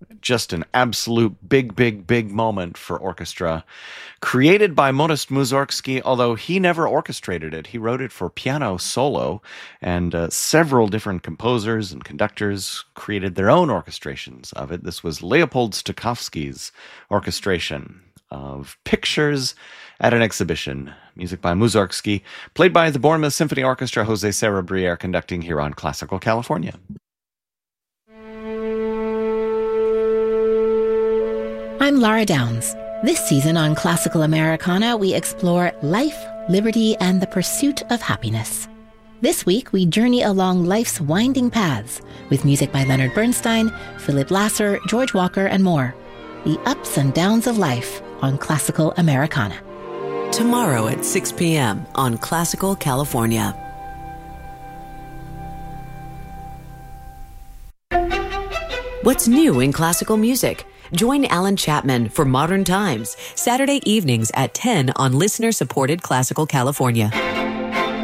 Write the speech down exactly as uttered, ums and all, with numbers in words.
just an absolute big, big, big moment for orchestra. Created by Modest Mussorgsky, although he never orchestrated it. He wrote it for piano solo, and uh, several different composers and conductors created their own orchestrations of it. This was Leopold Stokowski's orchestration of Pictures at an Exhibition. Music by Mussorgsky, played by the Bournemouth Symphony Orchestra, Jose Serra Briere conducting here on Classical California. I'm Lara Downs. This season on Classical Americana, we explore life, liberty, and the pursuit of happiness. This week, we journey along life's winding paths with music by Leonard Bernstein, Philip Lasser, George Walker, and more. The ups and downs of life on Classical Americana. Tomorrow at six p.m. on Classical California. What's new in classical music? Join Alan Chapman for Modern Times, Saturday evenings at ten on listener-supported Classical California.